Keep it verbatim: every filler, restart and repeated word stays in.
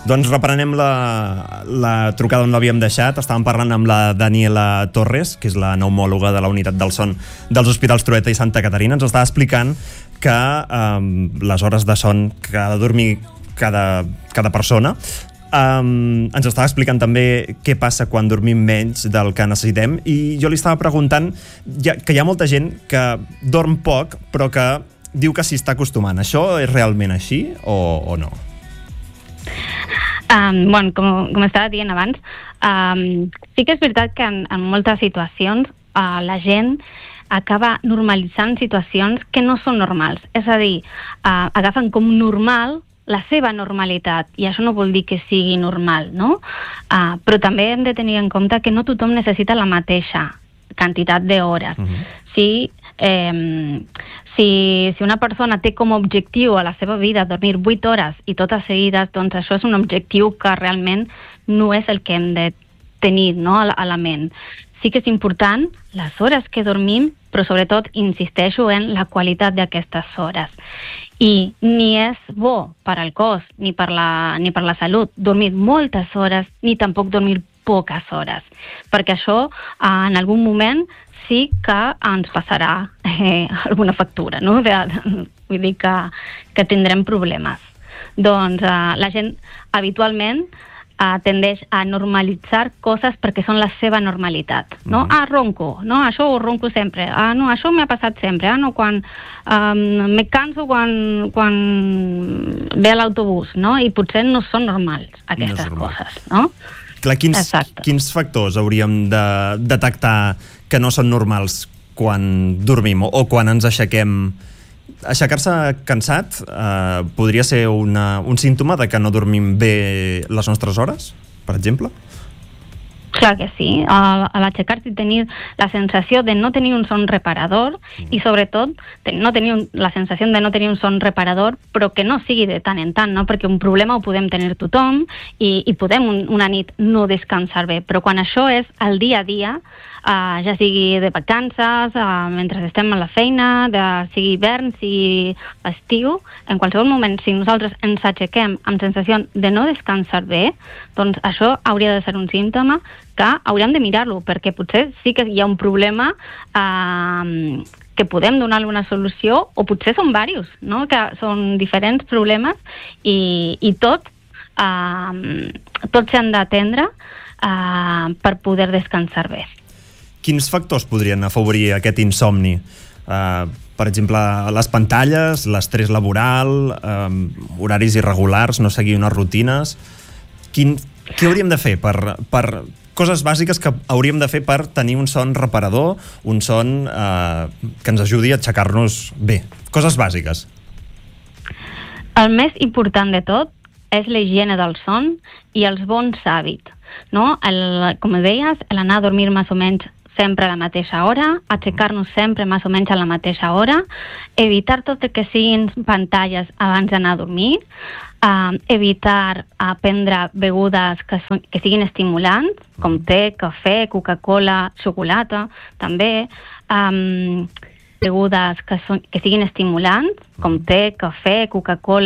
Doncs reprenem la, la trucada on l'havíem deixat. Estàvem parlant amb la Daniela Torres, que és la pneumòloga de la unitat del son dels Hospitals Trueta i Santa Caterina. Ens estava explicant que um, les hores de son que ha de dormir cada, cada persona. Um, ens estava explicant també què passa quan dormim menys del que necessitem, i jo li estava preguntant ja, que hi ha molta gent que dorm poc però que diu que s'hi està acostumant. Això és realment així o, o no? Um, bueno, com, com estava dient abans, um, sí que és veritat que en, en moltes situacions uh, la gent acaba normalitzant situacions que no són normals. És a dir, uh, agafen com normal la seva normalitat, i això no vol dir que sigui normal, no? Uh, però també hem de tenir en compte que no tothom necessita la mateixa quantitat d'hores. Uh-huh. Si, eh, si, si una persona té com a objectiu a la seva vida dormir vuit hores i totes seguides, doncs això és un objectiu que realment no és el que hem de tenir, no, a, la, a la ment. Sí que és important les hores que dormim, però sobretot insisteixo en la qualitat d'aquestes hores. I ni és bo per al cos ni per la, ni per la salut dormir moltes hores ni tampoc dormir poques hores, perquè això eh, en algun moment sí que ens passarà eh, alguna factura, no? De, de, vull dir que, que tindrem problemes. Doncs eh, la gent habitualment Uh, tendeix a normalitzar coses perquè són la seva normalitat, no? Mm. Ah, ronco, no? Això ho ronco sempre. Ah, no, això m'ha passat sempre. Ah, no, quan um, me canso quan, quan ve l'autobús, no? I potser no són normals aquestes no normal. coses, no? Clar, quins, quins factors hauríem de detectar que no són normals quan dormim o, o quan ens aixequem? Aixecar-se cansat eh, podria ser una, un símptoma de que no dormim bé les nostres hores, per exemple? Clar que sí. A, a l'aixecar-se i tenir la sensació de no tenir un son reparador mm. i sobretot no tenir un, la sensació de no tenir un son reparador, però que no sigui de tant en tant, no? Perquè un problema ho podem tenir tothom i, i podem un, una nit no descansar bé, però quan això és el dia a dia, Uh, ja sigui de vacances, uh, mentre estem a la feina, de, sigui hivern, sigui estiu, en qualsevol moment, si nosaltres ens aixequem amb sensació de no descansar bé, doncs això hauria de ser un símptoma que hauríem de mirar-lo, perquè potser sí que hi ha un problema uh, que podem donar-li una solució, o potser són diversos, no? Que són diferents problemes i, i tot, uh, tots s'han d'atendre uh, per poder descansar bé. Quins factors podrien afavorir aquest insomni? Uh, per exemple, les pantalles, l'estrès laboral, um, horaris irregulars, no seguir unes rutines. Quin, què hauríem de fer per, per coses bàsiques que hauríem de fer per tenir un son reparador, un son uh, que ens ajudi a aixecar-nos bé? Coses bàsiques. El més important de tot és la higiene del son i els bons hàbits, no? El, com deies, l'anar a dormir més o menys sempre a la mateixa hora, aixecar-nos sempre més o menys a la mateixa hora, evitar tot el que siguin pantalles abans d'anar a dormir, uh, evitar uh, prendre begudes que, son, que siguin estimulants, com té, cafè, Coca-Cola, xocolata, també, um, begudes que, son, que siguin estimulants, com té, cafè, Coca-Cola,